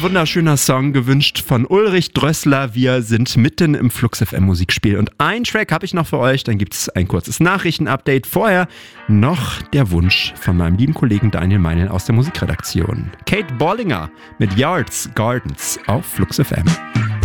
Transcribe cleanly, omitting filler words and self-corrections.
wunderschöner Song, gewünscht von Ulrich Drössler. Wir sind mitten im Flux FM Musikspiel und einen Track habe ich noch für euch, dann gibt es ein kurzes Nachrichtenupdate. Vorher noch der Wunsch von meinem lieben Kollegen Daniel Meinl aus der Musikredaktion. Kate Bollinger mit Yards Gardens auf Flux FM.